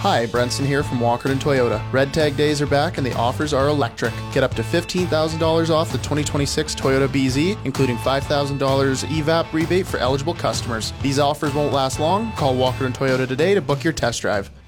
Hi, Brenson here from Walkerton Toyota. Red Tag days are back and the offers are electric. Get up to $15,000 off the 2026 Toyota BZ, including $5,000 EVAP rebate for eligible customers. These offers won't last long. Call Walkerton Toyota today to book your test drive.